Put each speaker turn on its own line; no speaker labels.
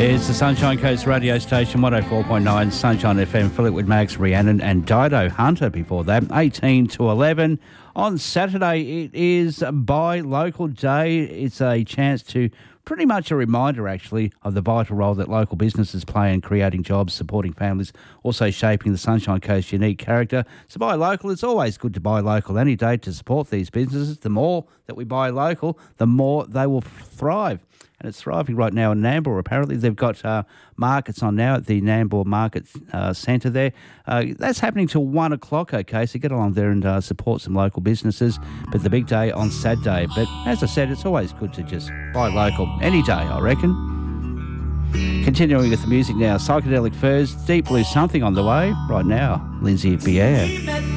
It's the Sunshine Coast radio station, 104.9 Sunshine FM. Fleetwood Max, Rhiannon and Dido Hunter before that, 18 to 11. On Saturday, it is Buy Local Day. It's a chance to, pretty much a reminder actually, of the vital role that local businesses play in creating jobs, supporting families, also shaping the Sunshine Coast's unique character. So buy local. It's always good to buy local any day to support these businesses. The more that we buy local, the more they will thrive. And it's thriving right now in Nambour. Apparently, they've got markets on now at the Nambour Market Centre there. That's happening till 1 o'clock, okay? So get along there and support some local businesses. But the big day on Saturday. But as I said, it's always good to just buy local any day, I reckon. Continuing with the music now, Psychedelic Furs, Deep Blue Something on the way right now. Lindsay Pierre.